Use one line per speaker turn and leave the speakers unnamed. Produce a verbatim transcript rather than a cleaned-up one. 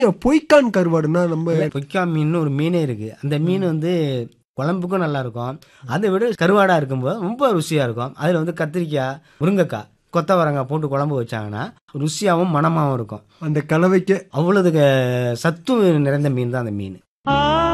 பொய்க்கான் கருவாடுனா நம்ம
பொய்க்கா மீன் ஒரு மீனே இருக்கு. அந்த மீன் வந்து குழம்புக்கும் நல்லா இருக்கும். அதை விட கருவாடா இருக்கும்போது ரொம்ப ருசியா இருக்கும். அதுல வந்து கத்திரிக்காய், முருங்கைக்காய், கொத்தவரங்காய் போட்டு குழம்பு வச்சாங்கன்னா ருசியாவும் மணமாவும் இருக்கும்.
அந்த கலவைக்கு
அவ்வளவு சத்து நிறைந்த மீன் தான் அந்த மீன்.